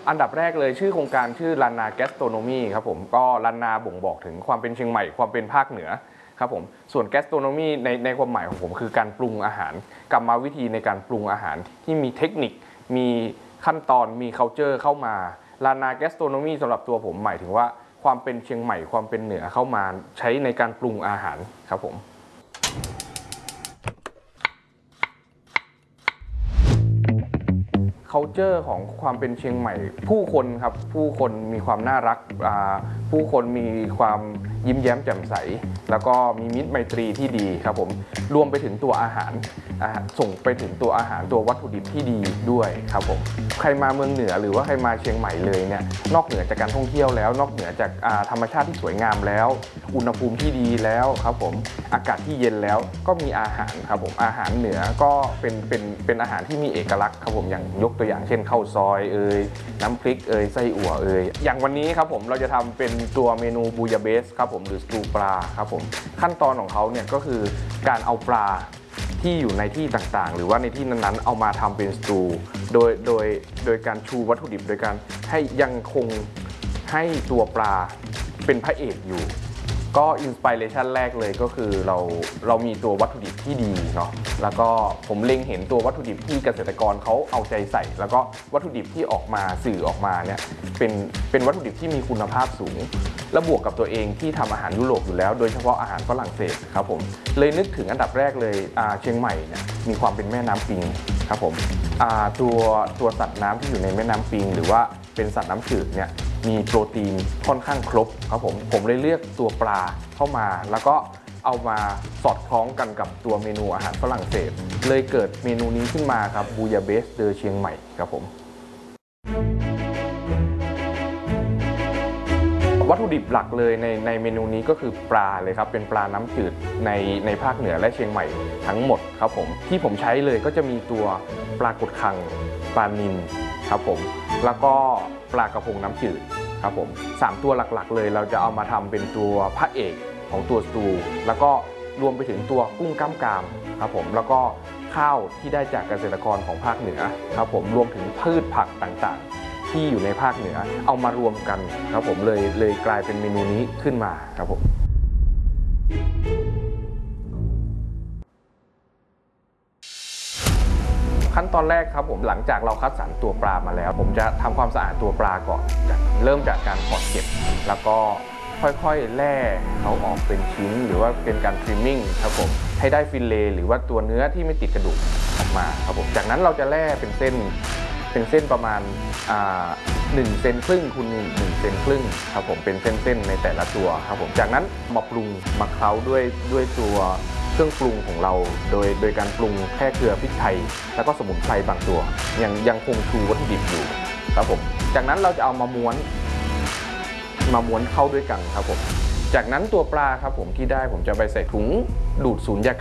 อันดับแรกเลยชื่อโครงการชื่อลานาแกสโตรโนมีครับผมก็ลานาบ่งบอกถึงความเป็นเชียงใหม่ความเป็นภาคเหนือครับผมส่วนแกสโตรโนมีในความหมายของผมคือการปรุงอาหารกรรมวิธีในการปรุงอาหารที่มีเทคนิคมีขั้นตอนมี culture เข้ามาลานาแกสโตรโนมีสำหรับตัวผมหมายถึงว่าความเป็นเชียงใหม่ความเป็นเหนือเข้ามาใช้ในการปรุงอาหารครับผมculture ของความเป็นเชียงใหม่ผู้คนครับผู้คนมีความน่ารักผู้คนมีความยิ้มแย้มแจ่มใสแล้วก็มีมิตรไมตรีที่ดีครับผมรวมไปถึงตัวอาหารส่งไปถึงตัวอาหารตัววัตถุดิบที่ดีด้วยครับผมใครมาเมืองเหนือหรือว่าใครมาเชียงใหม่เลยเนี่ยนอกเหนือจากการท่องเที่ยวแล้วนอกเหนือจากธรรมชาติที่สวยงามแล้วอุณหภูมิที่ดีแล้วครับผมอากาศที่เย็นแล้วก็มีอาหารครับผมอาหารเหนือก็เป็นอาหารที่มีเอกลักษณ์ครับผมอย่างยกตัวอย่างเช่นข้าวซอยน้ำพริกไส้อั่วอย่างวันนี้ครับผมเราจะทำเป็นตัวเมนูบูยาเบสครับผมหรือสตูปลาครับผมขั้นตอนของเขาเนี่ยก็คือการเอาปลาที่อยู่ในที่ต่างๆหรือว่าในที่นั้นๆเอามาทำเป็นสตูโดยการชูวัตถุดิบโดยการให้ยังคงตัวปลาเป็นพระเอกอยู่ก็อินสปิเรชันแรกเลยก็คือเรามีตัววัตถุดิบที่ดีเนาะแล้วก็ผมเล็งเห็นตัววัตถุดิบที่เกษตรกรเขาเอาใจใส่แล้วก็วัตถุดิบที่ออกมาสื่อออกมาเนี่ยเป็นวัตถุดิบที่มีคุณภาพสูงและบวกกับตัวเองที่ทำอาหารยุโรปอยู่แล้วโดยเฉพาะอาหารฝรั่งเศสครับผมเลยนึกถึงอันดับแรกเลยเชียงใหม่เนี่ยมีความเป็นแม่น้ำปิงครับผมตัวสัตว์น้ำที่อยู่ในแม่น้ำปิงหรือว่าเป็นสัตว์น้ำจืดเนี่ยมีโปรตีนค่อนข้างครบครับผมเลยเลือกตัวปลาเข้ามาแล้วก็เอามาสอดคล้องกันกับตัวเมนูอาหารฝรั่งเศสเลยเกิดเมนูนี้ขึ้นมาครับบูยาเบสเดอเชียงใหม่ครับผมวัตถุดิบหลักเลยในเมนูนี้ก็คือปลาเลยครับเป็นปลาน้ำจืดในภาคเหนือและเชียงใหม่ทั้งหมดครับผมที่ผมใช้เลยก็จะมีตัวปลากดคังปลานิลครับผมแล้วก็ปลากระพงน้ำจืดครับผม3ตัวหลักๆเลยเราจะเอามาทำเป็นตัวพระเอกของตัวสตูแล้วก็รวมไปถึงตัวกุ้งกล้ามกรามครับผมแล้วก็ข้าวที่ได้จากเกษตรกรของภาคเหนือครับผมรวมถึงพืชผักต่างๆที่อยู่ในภาคเหนือเอามารวมกันครับผมเลยกลายเป็นเมนูนี้ขึ้นมาครับผมขั้นตอนแรกครับผมหลังจากเราคัดสรรตัวปลามาแล้วผมจะทำความสะอาดตัวปลาก่อนเริ่มจากการขอดเกล็ดแล้วก็ค่อยๆแล่เขาออกเป็นชิ้นหรือว่าเป็นการทริมมิ่งครับผมให้ได้ฟิลเลต์หรือว่าตัวเนื้อที่ไม่ติดกระดูกออกมาครับผมจากนั้นเราจะแล่เป็นเส้นประมาณ1 เซนครึ่งคูณ1 เซนครึ่งครับผมเป็นเส้นในแต่ละตัวครับผมจากนั้นมาปรุงมาเคล้าด้วยตัวเครื่องปรุงของเราโดยการปรุงแค่เกลือพริกไทยแล้วก็สมุนไพรบางตัวยังคงชูวัตถุดิบอยู่ครับผมจากนั้นเราจะเอามาม้วนเข้าด้วยกันครับผมจากนั้นตัวปลาครับผมที่ได้ผมจะไปใส่ถุงดูดสูญญากาศ